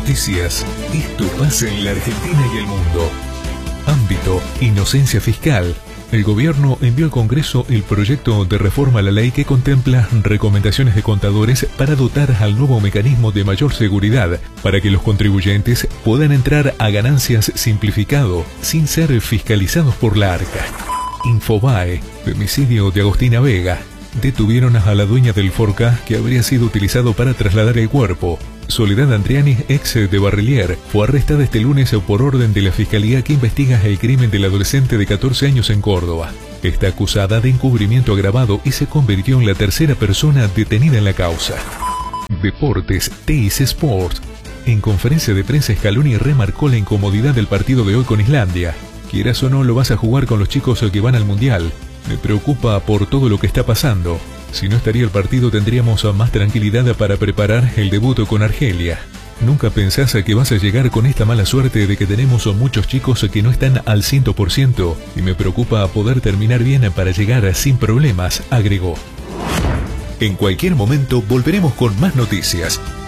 Noticias. Esto pasa en la Argentina y el mundo. Ámbito: inocencia fiscal. El gobierno envió al Congreso el proyecto de reforma a la ley que contempla recomendaciones de contadores para dotar al nuevo mecanismo de mayor seguridad para que los contribuyentes puedan entrar a ganancias simplificado sin ser fiscalizados por la ARCA. Infobae: femicidio de Agostina Vega. Detuvieron a la dueña del Forca que habría sido utilizado para trasladar el cuerpo. Soledad Andriani, ex de Barrelier, fue arrestada este lunes por orden de la Fiscalía que investiga el crimen del adolescente de 14 años en Córdoba. Está acusada de encubrimiento agravado y se convirtió en la tercera persona detenida en la causa. Deportes: Teis Sport. En conferencia de prensa, Scaloni remarcó la incomodidad del partido de hoy con Islandia. Quieras o no, lo vas a jugar con los chicos que van al Mundial. Me preocupa por todo lo que está pasando. Si no estaría el partido, tendríamos más tranquilidad para preparar el debut con Argelia. Nunca pensás que vas a llegar con esta mala suerte de que tenemos muchos chicos que no están al 100% y me preocupa poder terminar bien para llegar sin problemas, agregó. En cualquier momento volveremos con más noticias.